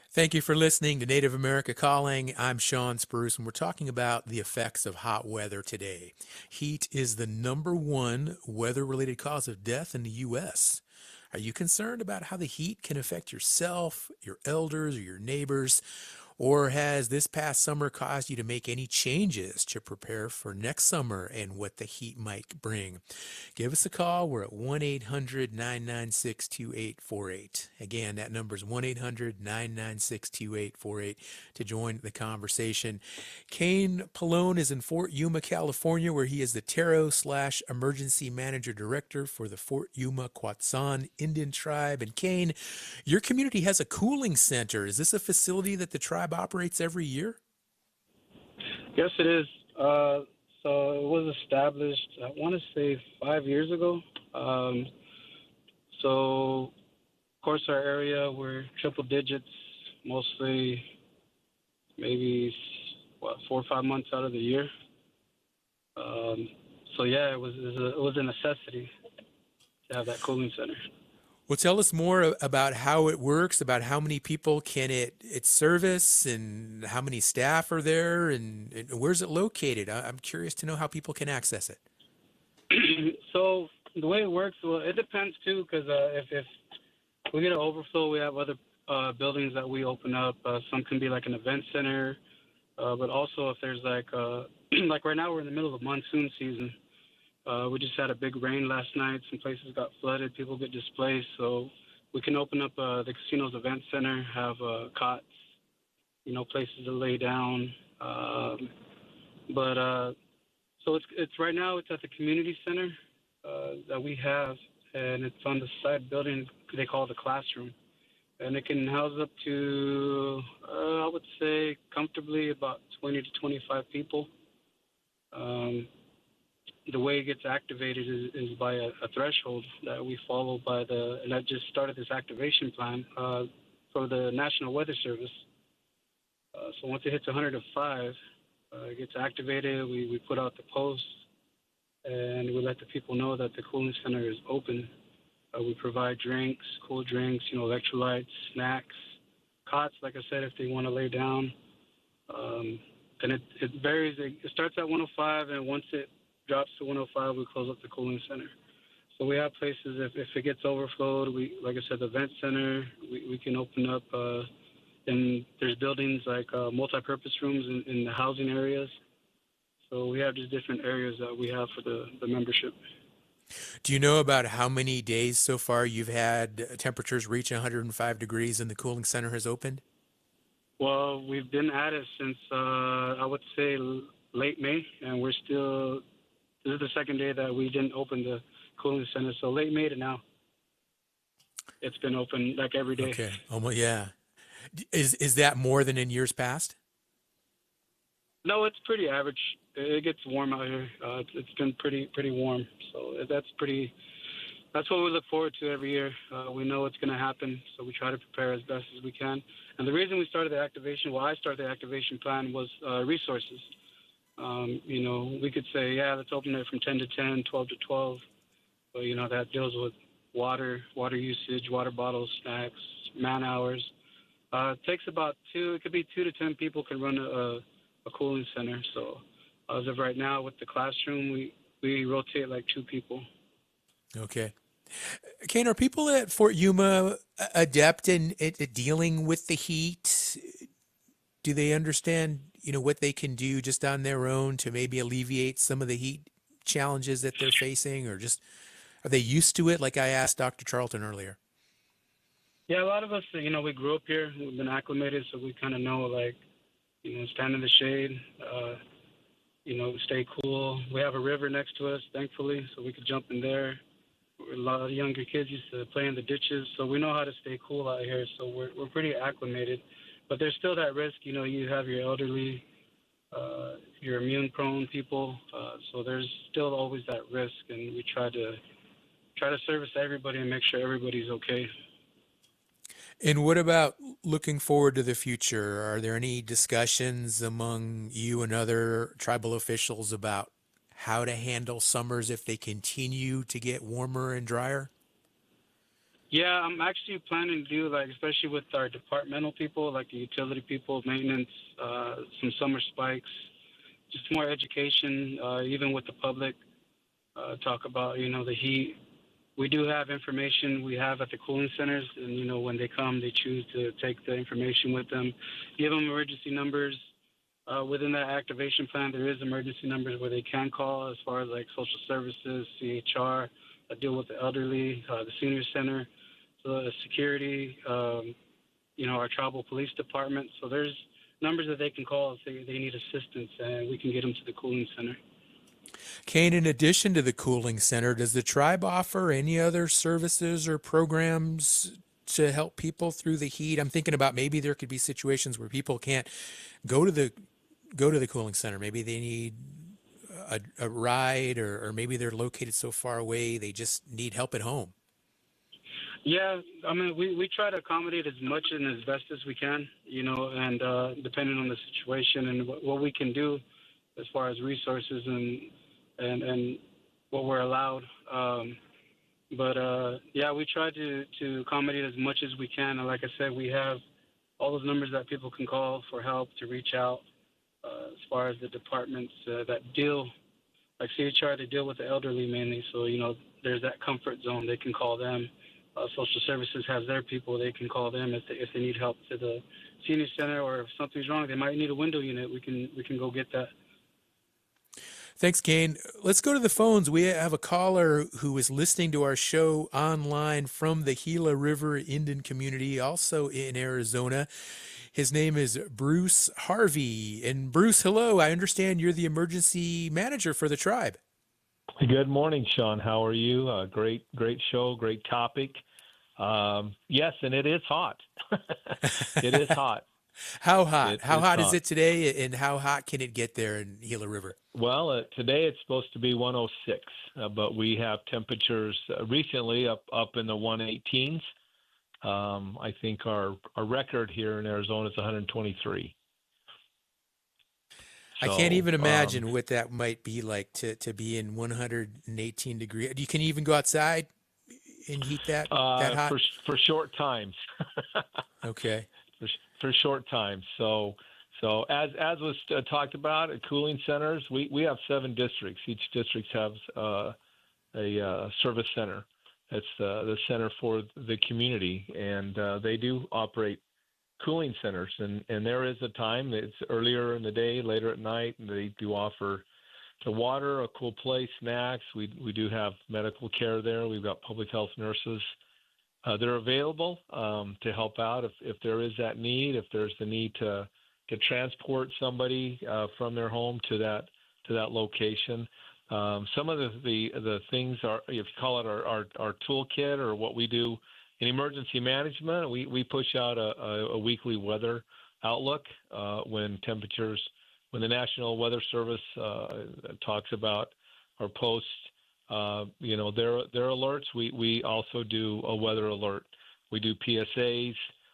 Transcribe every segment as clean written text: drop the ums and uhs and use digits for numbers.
Thank you for listening to Native America Calling. I'm Sean Spruce, and we're talking about the effects of hot weather today. Heat is the number one weather related cause of death in the U.S. Are you concerned about how the heat can affect yourself, your elders, or your neighbors? Or has this past summer caused you to make any changes to prepare for next summer and what the heat might bring? Give us a call. We're at 1 800 996 2848. Again, that number is 1 800 996 2848 to join the conversation. Kane Pallone is in Fort Yuma, California, where he is the Taro/Emergency Manager Director for the Fort Yuma Quatsan Indian Tribe. And Kane, your community has a cooling center. Is this a facility that the tribe operates every year? Yes, it is. So it was established, I want to say 5 years ago. Um, so, of course, our area, we're triple digits, mostly maybe, 4 or 5 months out of the year. Um, so, yeah, it was a necessity to have that cooling center. Well, tell us more about how it works, about how many people can it service, and how many staff are there, and where's it located? I'm curious to know how people can access it. So the way it works, well, it depends too, because if we get an overflow, we have other buildings that we open up. Some can be like an event center, but also if there's like like right now we're in the middle of monsoon season. We just had a big rain last night. Some places got flooded. People get displaced. So we can open up the casino's event center, have cots, places to lay down. But so it's right now it's at the community center that we have, and it's on the side building. They call it the classroom, and it can house up to I would say comfortably about 20 to 25 people. Um, the way it gets activated is by a threshold that we follow and I just started this activation plan for the National Weather Service. So once it hits 105, it gets activated. We put out the posts and we let the people know that the cooling center is open. We provide drinks, cool drinks, electrolytes, snacks, cots, like I said, if they want to lay down. And it varies. It starts at 105, and once it drops to 105, we close up the cooling center. So we have places, if it gets overflowed, like I said, the event center, we can open up, and there's buildings like multi-purpose rooms in the housing areas. So we have just different areas that we have for the membership. Do you know about how many days so far you've had temperatures reach 105 degrees and the cooling center has opened? Well, we've been at it since, I would say, late May, and this is the second day that we didn't open the cooling center. So late May to now, it's been open like every day. Okay. Almost, yeah. Is that more than in years past? No, it's pretty average. It gets warm out here. It's been pretty warm. So that's what we look forward to every year. We know it's going to happen, so we try to prepare as best as we can. And the reason we started the activation, I started the activation plan, was resources. We could say, yeah, let's open it from 10 to 10, 12 to 12. But, that deals with water usage, water bottles, snacks, man hours. It takes it could be 2 to 10 people can run a cooling center. So as of right now with the classroom, we rotate like 2 people. Okay. Kane, are people at Fort Yuma adept at dealing with the heat? Do they understand, what they can do just on their own to maybe alleviate some of the heat challenges that they're facing, or just are they used to it? Like I asked Dr. Charlton earlier. Yeah, a lot of us, we grew up here. We've been acclimated, so we kind of know, like, stand in the shade, stay cool. We have a river next to us, thankfully, so we could jump in there. A lot of younger kids used to play in the ditches, so we know how to stay cool out here. So we're pretty acclimated, but there's still that risk. You have your elderly, your immune-prone people, so there's still always that risk, and we try to service everybody and make sure everybody's okay. And what about looking forward to the future? Are there any discussions among you and other tribal officials about how to handle summers if they continue to get warmer and drier? Yeah, I'm actually planning to do like, especially with our departmental people, like the utility people, maintenance, some summer spikes, just more education, even with the public. Talk about the heat. We do have information we have at the cooling centers, and when they come, they choose to take the information with them, give them emergency numbers. Within that activation plan, there is emergency numbers where they can call, as far as like social services, CHR, deal with the elderly, the senior center, so the security, our tribal police department. So there's numbers that they can call if they need assistance, and we can get them to the cooling center. Kane, in addition to the cooling center, does the tribe offer any other services or programs to help people through the heat? I'm thinking about maybe there could be situations where people can't go to the cooling center. Maybe they need a ride, or maybe they're located so far away they just need help at home. Yeah, I mean, we try to accommodate as much and as best as we can, and depending on the situation and what we can do as far as resources and what we're allowed. But yeah, we try to accommodate as much as we can. And like I said, we have all those numbers that people can call for help, to reach out. As far as the departments that deal, like CHR, they deal with the elderly mainly. So there's that comfort zone. They can call them. Social services has their people. They can call them if they need help to the senior center, or if something's wrong, they might need a window unit. We can go get that. Thanks, Kane. Let's go to the phones. We have a caller who is listening to our show online from the Gila River Indian community, also in Arizona. His name is Bruce Harvey. And Bruce, hello. I understand you're the emergency manager for the tribe. Good morning, Sean. How are you? Great show, great topic. Yes, and it is hot. It is hot. How hot? How hot is it today, and how hot can it get there in Gila River? Well, today it's supposed to be 106, but we have temperatures recently up in the 118s. I think our record here in Arizona is 123. I can't even imagine what that might be like to be in 118 degrees. You can even go outside and heat that hot? For short times. Okay. For short times. So as was talked about at cooling centers, we have 7 districts. Each district has a service center. It's the center for the community, and they do operate cooling centers. And there is a time, it's earlier in the day, later at night, and they do offer the water, a cool place, snacks. We do have medical care there. We've got public health nurses. They're available to help out if there is that need, if there's the need to transport somebody from their home to that location. Some of the things are, if you call it our toolkit, or what we do in emergency management, we push out a weekly weather outlook when the National Weather Service talks about or posts their alerts. We also do a weather alert. We do PSAs.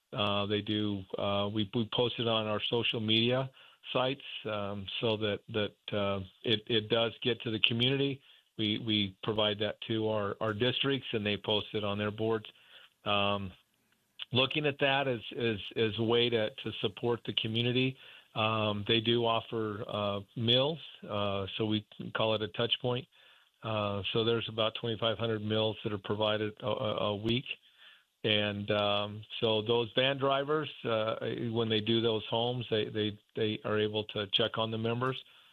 We post it on our social media sites so that it does get to the community. We provide that to our districts, and they post it on their boards. Looking at that as a way to support the community. They do offer meals, so we call it a touch point. So there's about 2,500 meals that are provided a week. And so those van drivers, when they do those homes, they are able to check on the members.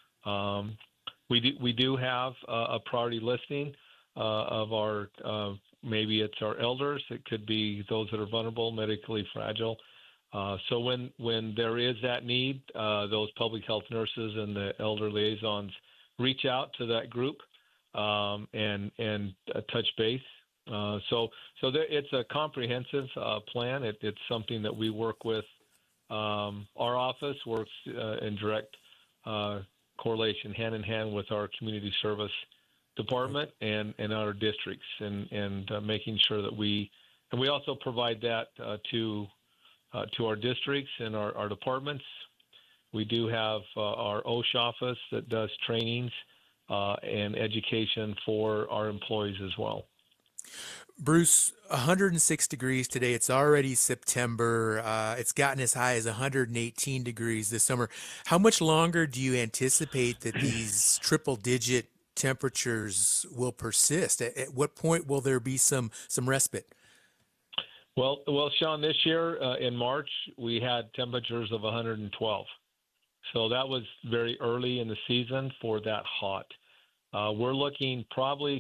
We do have a priority listing of our, maybe it's our elders. It could be those that are vulnerable, medically fragile. So when there is that need, those public health nurses and the elder liaisons reach out to that group and touch base. So it's a comprehensive plan. It's something that we work with. Our office works in direct correlation, hand in hand, with our community service department and our districts, and making sure that we also provide that to our districts and our departments. We do have our OSH office that does trainings and education for our employees as well. Bruce, 106 degrees today. It's already September. It's gotten as high as 118 degrees this summer. How much longer do you anticipate that these triple digit temperatures will persist? At what point will there be some respite? Well, Sean, this year in March we had temperatures of 112, so that was very early in the season for that hot. We're looking probably